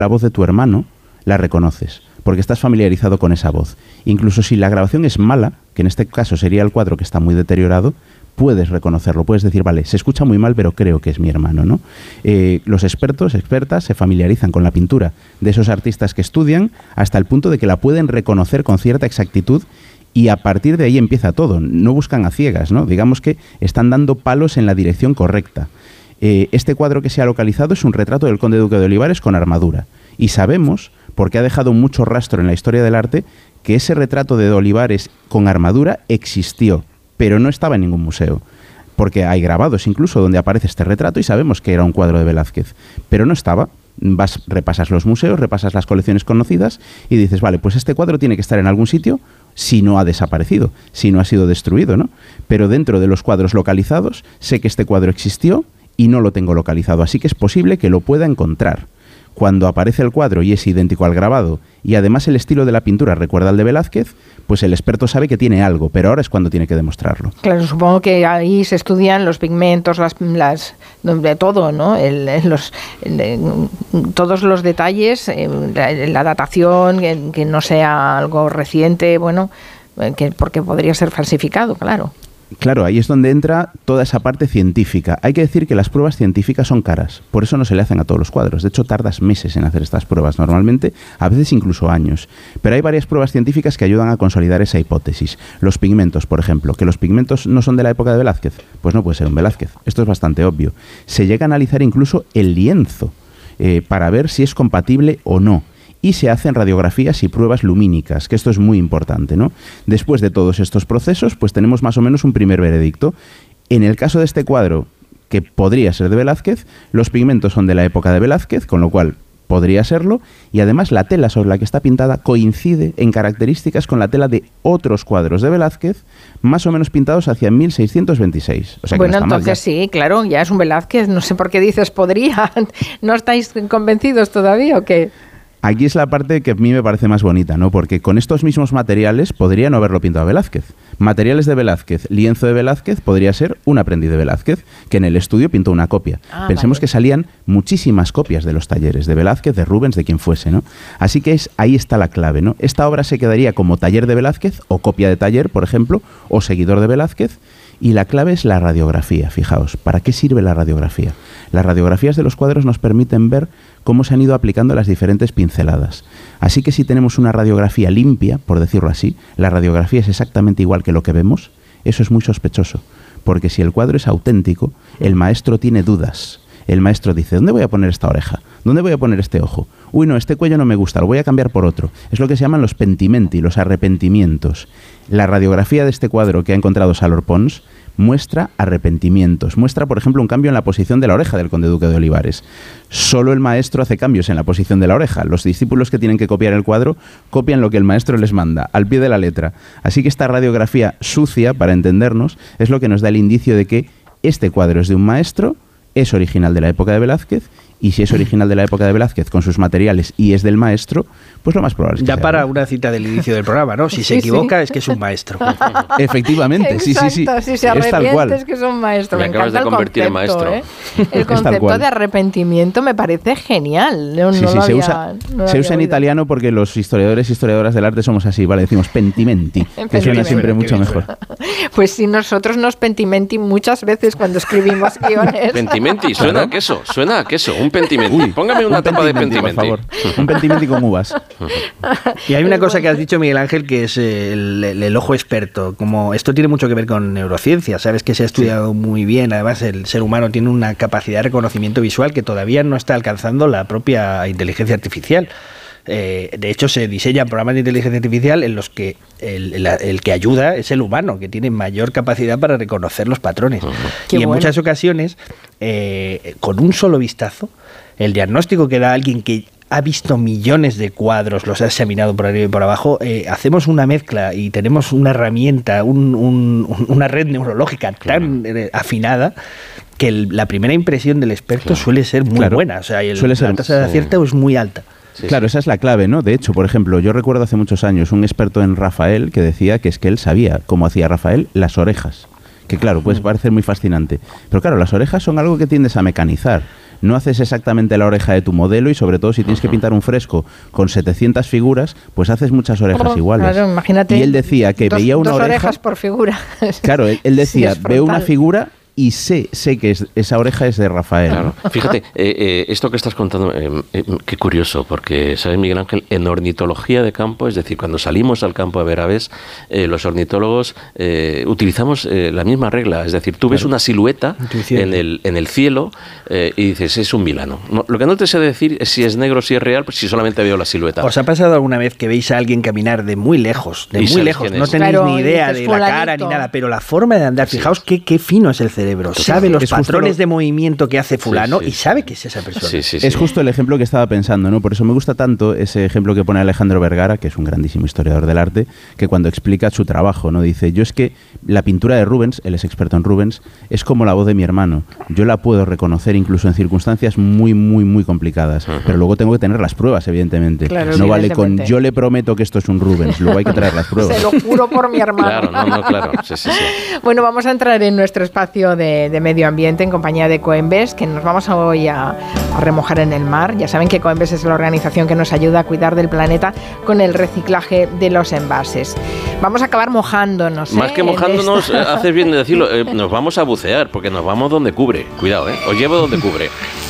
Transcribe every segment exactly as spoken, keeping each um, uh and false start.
la voz de tu hermano, la reconoces, porque estás familiarizado con esa voz. Incluso si la grabación es mala, que en este caso sería el cuadro que está muy deteriorado, puedes reconocerlo, puedes decir, vale, se escucha muy mal, pero creo que es mi hermano, ¿no? Eh, los expertos, expertas, se familiarizan con la pintura de esos artistas que estudian hasta el punto de que la pueden reconocer con cierta exactitud y a partir de ahí empieza todo. No buscan a ciegas, ¿no? Digamos que están dando palos en la dirección correcta. Eh, este cuadro que se ha localizado es un retrato del conde duque de Olivares con armadura. Y sabemos, porque ha dejado mucho rastro en la historia del arte, que ese retrato de Olivares con armadura existió, pero no estaba en ningún museo, porque hay grabados incluso donde aparece este retrato y sabemos que era un cuadro de Velázquez, pero no estaba. Vas, repasas los museos, repasas las colecciones conocidas y dices, vale, pues este cuadro tiene que estar en algún sitio si no ha desaparecido, si no ha sido destruido, ¿no? Pero dentro de los cuadros localizados sé que este cuadro existió y no lo tengo localizado, así que es posible que lo pueda encontrar. Cuando aparece el cuadro y es idéntico al grabado y además el estilo de la pintura recuerda al de Velázquez, pues el experto sabe que tiene algo, pero ahora es cuando tiene que demostrarlo. Claro, supongo que ahí se estudian los pigmentos, las, las de todo, ¿no? El, los, el, todos los detalles, la, la datación, que, que no sea algo reciente, bueno, que, porque podría ser falsificado, claro. Claro, ahí es donde entra toda esa parte científica. Hay que decir que las pruebas científicas son caras, por eso no se le hacen a todos los cuadros. De hecho, tardas meses en hacer estas pruebas normalmente, a veces incluso años. Pero hay varias pruebas científicas que ayudan a consolidar esa hipótesis. Los pigmentos, por ejemplo, que los pigmentos no son de la época de Velázquez, pues no puede ser un Velázquez. Esto es bastante obvio. Se llega a analizar incluso el lienzo eh, para ver si es compatible o no. Y se hacen radiografías y pruebas lumínicas, que esto es muy importante, ¿no? Después de todos estos procesos, pues tenemos más o menos un primer veredicto. En el caso de este cuadro, que podría ser de Velázquez, los pigmentos son de la época de Velázquez, con lo cual podría serlo, y además la tela sobre la que está pintada coincide en características con la tela de otros cuadros de Velázquez, más o menos pintados hacia mil seiscientos veintiséis. O sea, que bueno, no está entonces mal, sí, claro, ya es un Velázquez, no sé por qué dices podría. ¿No estáis convencidos todavía o qué? Aquí es la parte que a mí me parece más bonita, ¿no? Porque con estos mismos materiales podría no haberlo pintado Velázquez. Materiales de Velázquez, lienzo de Velázquez, podría ser un aprendiz de Velázquez, que en el estudio pintó una copia. Ah, Pensemos vale. que salían muchísimas copias de los talleres de Velázquez, de Rubens, de quien fuese, ¿no? Así que es, ahí está la clave, ¿no? Esta obra se quedaría como taller de Velázquez, o copia de taller, por ejemplo, o seguidor de Velázquez, y la clave es la radiografía. Fijaos, ¿para qué sirve la radiografía? Las radiografías de los cuadros nos permiten ver cómo se han ido aplicando las diferentes pinceladas. Así que si tenemos una radiografía limpia, por decirlo así, la radiografía es exactamente igual que lo que vemos, eso es muy sospechoso, porque si el cuadro es auténtico, el maestro tiene dudas. El maestro dice, ¿dónde voy a poner esta oreja? ¿Dónde voy a poner este ojo? Uy, no, este cuello no me gusta, lo voy a cambiar por otro. Es lo que se llaman los pentimenti, los arrepentimientos. La radiografía de este cuadro que ha encontrado Salor Pons muestra arrepentimientos. Muestra, por ejemplo, un cambio en la posición de la oreja del conde duque de Olivares. Solo el maestro hace cambios en la posición de la oreja. Los discípulos que tienen que copiar el cuadro copian lo que el maestro les manda, al pie de la letra. Así que esta radiografía sucia, para entendernos, es lo que nos da el indicio de que este cuadro es de un maestro, es original de la época de Velázquez, y si es original de la época de Velázquez con sus materiales y es del maestro, pues lo más probable es que ya sea, para ¿no? Una cita del inicio del programa, ¿no? Si se sí, equivoca sí. es que es un maestro. Efectivamente, sí, sí, sí. Exacto, si se es tal cual. es que es un maestro. Me me acabas encanta de convertir en concepto, maestro. ¿eh? El concepto de arrepentimiento me parece genial. No, sí, no sí, lo se había, usa, no lo se había usa en oído. italiano porque los historiadores y historiadoras del arte somos así, ¿vale? Decimos pentimenti, que suena siempre mucho mejor. Pues sí, nosotros nos pentimenti muchas veces cuando escribimos guiones. Pentimenti, suena a queso, suena a queso, un pentimenti. Uy, Póngame una un tapa de pentimenti, pentimenti. por favor. Un pentimenti con uvas. Y hay una cosa que has dicho, Miguel Ángel, que es el, el, el ojo experto. Como esto tiene mucho que ver con neurociencia, sabes que se ha estudiado sí. muy bien. Además, el ser humano tiene una capacidad de reconocimiento visual que todavía no está alcanzando la propia inteligencia artificial. Eh, de hecho, se diseñan programas de inteligencia artificial en los que el, el, el que ayuda es el humano, que tiene mayor capacidad para reconocer los patrones. Uh-huh. Y en bueno. muchas ocasiones, eh, con un solo vistazo, el diagnóstico que da alguien que ha visto millones de cuadros, los ha examinado por arriba y por abajo, eh, hacemos una mezcla y tenemos una herramienta, un, un, una red neurológica tan eh, afinada que el, la primera impresión del experto claro. suele ser muy claro. buena. O sea, el, suele la ser, tasa de acierto es muy alta. Sí, claro, sí. Esa es la clave, ¿no? De hecho, por ejemplo, yo recuerdo hace muchos años un experto en Rafael que decía que es que él sabía cómo hacía Rafael las orejas, que claro, puede parecer muy fascinante. Pero claro, las orejas son algo que tiendes a mecanizar. No haces exactamente la oreja de tu modelo y sobre todo si tienes que pintar un fresco con setecientas figuras, pues haces muchas orejas oh, iguales. Claro, imagínate. Y él decía que dos, veía una dos oreja... orejas por figura. Claro, él, él decía, sí, veo una figura... y sé, sé que es, esa oreja es de Rafael. Claro. Fíjate, eh, eh, esto que estás contando, eh, eh, qué curioso, porque, ¿sabes, Miguel Ángel? En ornitología de campo, es decir, cuando salimos al campo a ver aves, eh, los ornitólogos eh, utilizamos eh, la misma regla, es decir, tú ves claro. una silueta en el, en el cielo eh, y dices, es un vilano. No, lo que no te sé decir es si es negro o si es real, pues si solamente veo la silueta. ¿Os ha pasado alguna vez que veis a alguien caminar de muy lejos, de muy lejos, no tenéis claro, ni idea de la cara ni nada, pero la forma de andar, fijaos sí. qué, qué fino es el cerebro, sabe los es patrones lo... de movimiento que hace fulano sí, sí. y sabe que es esa persona. Sí, sí, sí. Es justo el ejemplo que estaba pensando, ¿no? Por eso me gusta tanto ese ejemplo que pone Alejandro Vergara, que es un grandísimo historiador del arte, que cuando explica su trabajo, ¿no? Dice, yo es que la pintura de Rubens, él es experto en Rubens, es como la voz de mi hermano. Yo la puedo reconocer incluso en circunstancias muy, muy, muy complicadas, uh-huh. pero luego tengo que tener las pruebas, evidentemente. Claro, no vale con yo le prometo que esto es un Rubens, luego hay que traer las pruebas. Se lo juro por mi hermano. Claro, no, no, claro. Sí, sí, sí. Bueno, vamos a entrar en nuestro espacio de, de medio ambiente en compañía de Coembes, que nos vamos hoy a, a remojar en el mar. Ya saben que Coembes es la organización que nos ayuda a cuidar del planeta con el reciclaje de los envases. Vamos a acabar mojándonos. Más ¿eh? que mojándonos, eh, haces bien de decirlo, eh, nos vamos a bucear, porque nos vamos donde cubre. Cuidado, ¿eh? Os llevo donde cubre.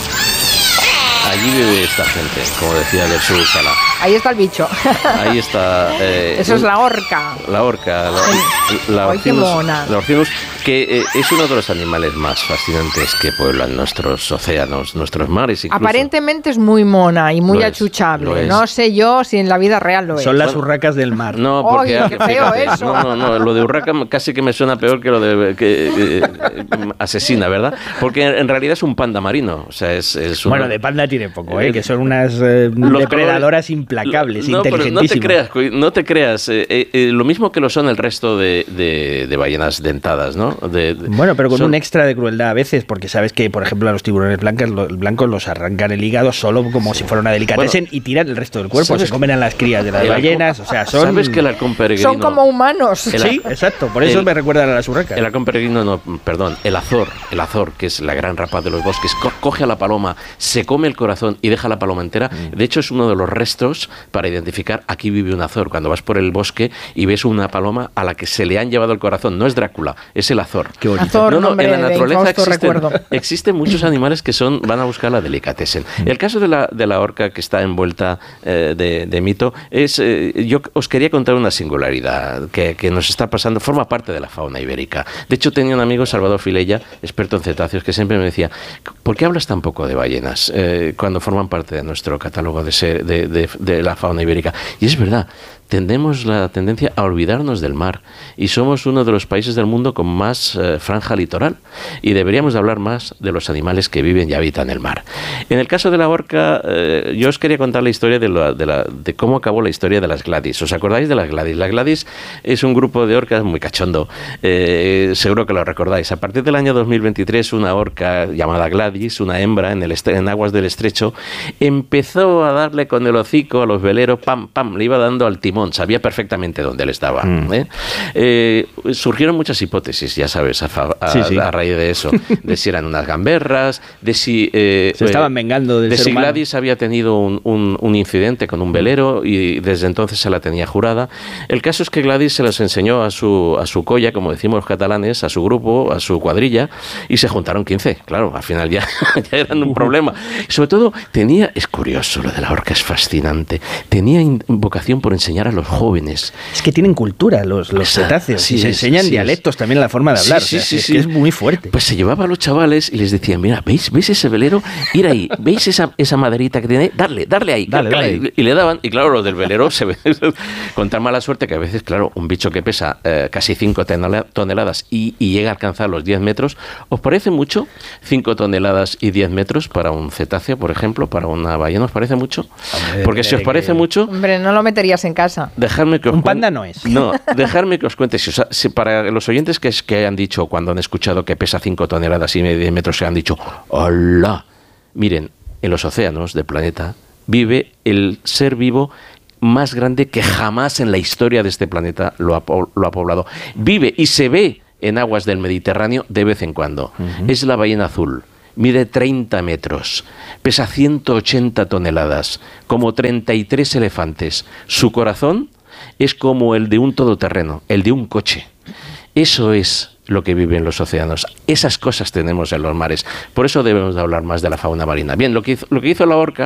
Allí vive esta gente, como decía del sur Sala. Ahí está el bicho. Ahí está. Eh, Eso es la orca. La orca. La, la, Orcinus, la Orcinus, que eh, es uno de los animales más fascinantes que pueblan nuestros océanos, nuestros mares. Incluso. Aparentemente es muy mona y muy lo achuchable. Es, no sé yo si en la vida real lo es. Son las urracas del mar. No, porque. Oye, qué feo fíjate, eso. No, no, no. Lo de urraca casi que me suena peor que lo de que, eh, asesina, ¿verdad? Porque en realidad es un panda marino. O sea, es, es un, bueno, de panda tiene poco, ¿eh? Que son unas eh, depredadoras colores, implacables, no, inteligentísimas. No te creas, no te creas eh, eh, lo mismo que lo son el resto de, de, de ballenas dentadas, ¿no? De, de, bueno, pero con son... un extra de crueldad a veces, porque sabes que, por ejemplo, a los tiburones blancos, los blancos los arrancan el hígado solo como si fuera una delicatessen bueno, y tiran el resto del cuerpo, se comen a las crías de las el ballenas, o sea, son... ¿Sabes que el halcón peregrino... Son como humanos. El, sí, exacto, por eso el, me recuerdan a las urracas. El halcón peregrino, no, perdón, el azor, el azor, que es la gran rapaz de los bosques, co coge a la paloma, se come el corazón y deja la paloma entera. Mm. De hecho, es uno de los restos para identificar aquí vive un azor. Cuando vas por el bosque y ves una paloma a la que se le han llevado el corazón, no es Drácula, es el azor. Qué azor, no, no, nombre, en la naturaleza existen, existen muchos animales que son van a buscar la delicatessen. Mm. El caso de la, de la orca que está envuelta eh, de, de mito es, eh, yo os quería contar una singularidad que, que nos está pasando, forma parte de la fauna ibérica. De hecho, tenía un amigo, Salvador Filella, experto en cetáceos, que siempre me decía, ¿por qué hablas tan poco de ballenas eh, cuando forman parte de nuestro catálogo de, ser, de, de, de la fauna ibérica? Y es verdad, tendemos la tendencia a olvidarnos del mar y somos uno de los países del mundo con más eh, franja litoral y deberíamos de hablar más de los animales que viven y habitan el mar. En el caso de la orca, eh, yo os quería contar la historia de, la, de, la, de cómo acabó la historia de las Gladys. ¿Os acordáis de las Gladys? Las Gladys es un grupo de orcas muy cachondo, eh, seguro que lo recordáis. A partir del año dos mil veintitrés, una orca llamada Gladys, una hembra en, el en aguas del estrecho, empezó a darle con el hocico a los veleros, pam, pam, le iba dando al timón. Sabía perfectamente dónde él estaba. Mm. ¿eh? Eh, surgieron muchas hipótesis, ya sabes, a, a, sí, sí. a raíz de eso, de si eran unas gamberras, de si eh, se estaban vengando del de ser si humano. Gladys había tenido un, un, un incidente con un velero y desde entonces se la tenía jurada. El caso es que Gladys se los enseñó a su a su colla, como decimos los catalanes, a su grupo, a su cuadrilla, y se juntaron quince. Claro, al final ya, ya eran un problema. Sobre todo tenía, es curioso, lo de la orca es fascinante, tenía vocación por enseñar a los jóvenes. Es que tienen cultura los, los cetáceos, sí, y se enseñan sí, dialectos sí. también, la forma de hablar. Sí, sí, o sea, sí, es, sí. Que es muy fuerte. Pues se llevaba a los chavales y les decía, mira, ¿veis, ¿veis ese velero? Ir ahí, ¿veis esa, esa maderita que tiene? Darle, darle ahí. Dale, claro, dale. Y le daban, y claro, los del velero se ven con tan mala suerte que a veces, claro, un bicho que pesa eh, casi cinco toneladas y, y llega a alcanzar los diez metros, ¿os parece mucho? cinco toneladas y diez metros para un cetáceo, por ejemplo, para una ballena, ¿os parece mucho? Hombre, porque si os parece que... mucho... Hombre, no lo meterías en casa. Dejadme que os un panda no es. No, dejadme que os cuente. Si, os, si para los oyentes que, que han dicho, cuando han escuchado que pesa cinco toneladas y diez metros, se han dicho, ¡hola! Miren, en los océanos del planeta vive el ser vivo más grande que jamás en la historia de este planeta lo ha, lo ha poblado. Vive y se ve en aguas del Mediterráneo de vez en cuando. Uh-huh. Es la ballena azul. Mide treinta metros, pesa ciento ochenta toneladas, como treinta y tres elefantes. Su corazón es como el de un todoterreno, el de un coche. Eso es lo que vive en los océanos. Esas cosas tenemos en los mares. Por eso debemos de hablar más de la fauna marina. Bien, lo que hizo, lo que hizo la orca